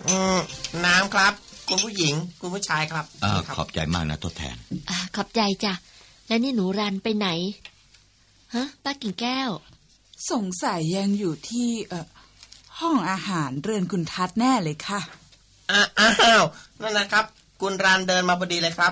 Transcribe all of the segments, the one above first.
น้ำครับคุณผู้หญิงคุณผู้ชายครับขอบใจมากนะทดแทนขอบใจจ้ะแล้วนี่หนูรันไปไหนฮะป้ากิ่งแก้วสงสัยยังอยู่ที่ห้องอาหารเรือนคุณทัศน์แน่เลยค่ะอ้าวนั่นนะครับคุณรันเดินมาพอดีเลยครับ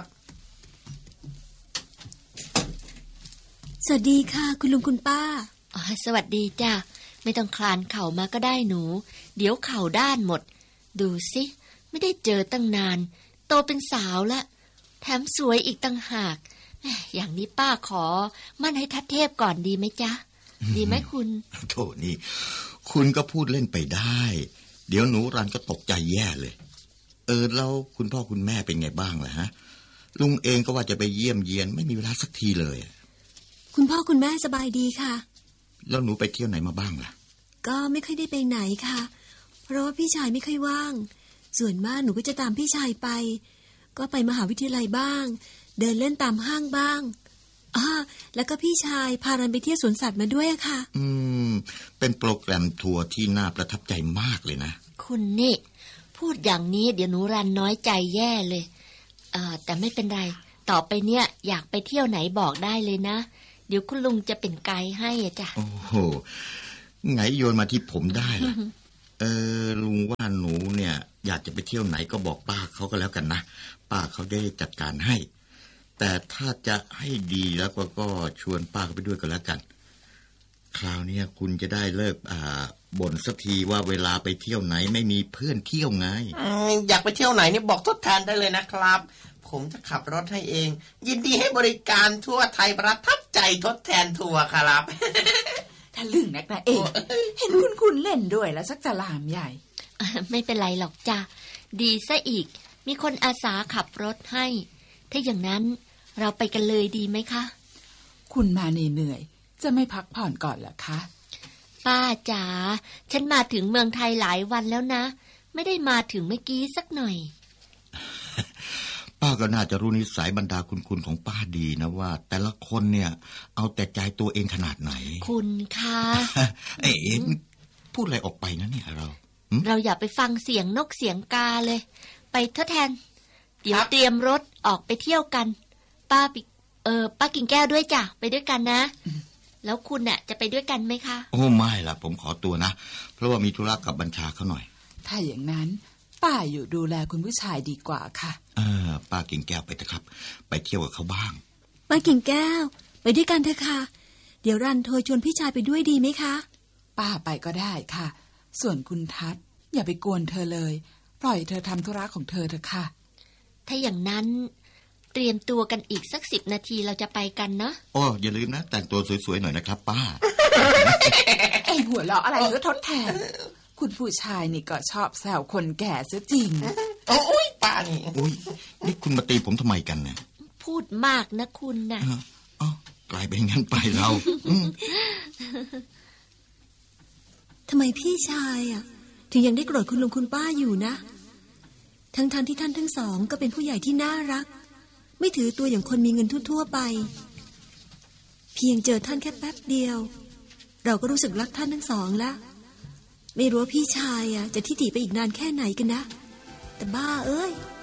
สวัสดีค่ะคุณลุงคุณป้าสวัสดีจ้ะไม่ต้องคลานเข่ามาก็ได้หนูเดี๋ยวเข่าด้านหมดดูสิไม่ได้เจอตั้งนานโตเป็นสาวละแถมสวยอีกตั้งหากอย่างนี้ป้าขอมั่นให้ทัดเทพก่อนดีไหมจ๊ะดีไหมคุณโธ่นี่คุณก็พูดเล่นไปได้เดี๋ยวหนูรันก็ตกใจแย่เลยแล้วคุณพ่อคุณแม่เป็นไงบ้างล่ะฮะลุงเองก็ว่าจะไปเยี่ยมเยียนไม่มีเวลาสักทีเลยคุณพ่อคุณแม่สบายดีค่ะแล้วหนูไปเที่ยวไหนมาบ้างล่ะก็ไม่ค่อยได้ไปไหนค่ะเพราะว่าพี่ชายไม่ค่อยว่างส่วนมากหนูก็จะตามพี่ชายไปก็ไปมหาวิทยาลัยบ้างเดินเล่นตามห้างบ้างแล้วก็พี่ชายพารันไปเที่ยวสวนสัตว์มาด้วยค่ะเป็นโปรแกรมทัวร์ที่น่าประทับใจมากเลยนะคุณนี่พูดอย่างนี้เดี๋ยวหนูรันน้อยใจแย่เลยแต่ไม่เป็นไรต่อไปเนี่ยอยากไปเที่ยวไหนบอกได้เลยนะเดี๋ยวคุณลุงจะเป็นไกด์ให้จ้ะโอ้โหไงโยนมาที่ผมได้ล่ะลุงว่าหนูเนี่ยอยากจะไปเที่ยวไหนก็บอกป้าเขาก็แล้วกันนะป้าเขาได้จัดการให้แต่ถ้าจะให้ดีแล้วก็ชวนป้าเขาไปด้วยกันแล้วกันคราวนี้คุณจะได้เลิกบ่นสักทีว่าเวลาไปเที่ยวไหนไม่มีเพื่อนเที่ยวไงอยากไปเที่ยวไหนนี่บอกทดแทนได้เลยนะครับผมจะขับรถให้เองยินดีให้บริการทั่วไทยประทับใจทดแทนทัวร์ครับถ้าลึงนักนะเองเห็นคุณเล่นด้วยแล้วสักจะลามใหญ่ไม่เป็นไรหรอกจ้ะดีซะอีกมีคนอาสาขับรถให้ถ้าอย่างนั้นเราไปกันเลยดีไหมคะคุณมาเหนื่อยจะไม่พักผ่อนก่อนเหรอคะป้าจ๋าฉันมาถึงเมืองไทยหลายวันแล้วนะไม่ได้มาถึงเมื่อกี้สักหน่อยป้าก็น่าจะรู้นิสัยบรรดาคุณของป้าดีนะว่าแต่ละคนเนี่ยเอาแต่ใจตัวเองขนาดไหนคุณคะพูดอะไรออกไปนะเนี่ยเราอย่าไปฟังเสียงนกเสียงกาเลยไปทดแทนเดี๋ยวเตรียมรถออกไปเที่ยวกันป้ากิ่งแก้วด้วยจ้ะไปด้วยกันนะแล้วคุณน่ะจะไปด้วยกันไหมคะโอ้ไม่ล่ะผมขอตัวนะเพราะว่ามีธุระกับบัญชาเขาหน่อยถ้าอย่างนั้นป้าอยู่ดูแลคุณผู้ชายดีกว่าค่ะป้ากิ่งแก้วไปเถอะครับไปเที่ยวกับเขาบ้างป้ากิ่งแก้วไปด้วยกันเถอะค่ะเดี๋ยวรันโทรชวนพี่ชายไปด้วยดีไหมคะป้าไปก็ได้ค่ะส่วนคุณทัศน์อย่าไปกวนเธอเลยปล่อยเธอทำธุระของเธอเถอะค่ะถ้าอย่างนั้นเตรียมตัวกันอีกสัก10 นาทีเราจะไปกันนะอย่าลืมนะแต่งตัวสวยๆหน่อยนะครับป้าไอ้หัวเราะอะไรก็ทดแทนคุณผู้ชายนี่ก็ชอบแซวคนแก่ซะจริงโอ้ยป้านี่นี่คุณมาตีผมทำไมกันเนี่ยพูดมากนะคุณนะกลายเป็นงั้นไปเราทำไมพี่ชายถึงยังได้โกรธคุณลุงคุณป้าอยู่นะทั้งที่ท่านทั้งสองก็เป็นผู้ใหญ่ที่น่ารักไม่ถือตัวอย่างคนมีเงินทั่วไปเพียงเจอท่านแค่แป๊บเดียวเราก็รู้สึกรักท่านทั้งสองแล้วไม่รู้ว่าพี่ชายจะทิฐิไปอีกนานแค่ไหนกันนะแต่บ้าเอ้ย